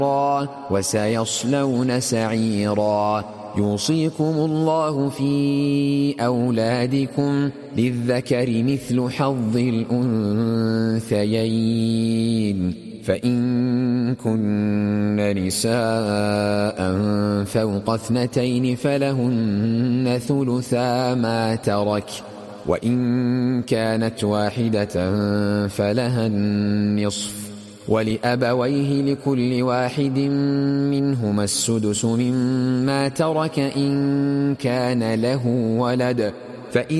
وسيصلون سعيرا. يوصيكم الله في أولادكم للذكر مثل حظ الأنثيين، فإن كن نساء فوق 2 فلهن ثلثا ما ترك، وإن كانت واحدة فلها النصف، ولأبويه لكل واحد منهما السدس مما ترك إن كان له ولد، فإن